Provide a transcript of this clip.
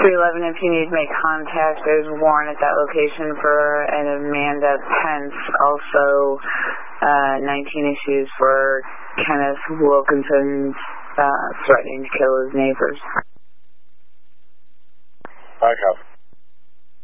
311, if you need to make contact, there's a warrant at that location for an Amanda Pence. Also, 19 issues for Kenneth Wilkinson threatening to kill his neighbors. I copy.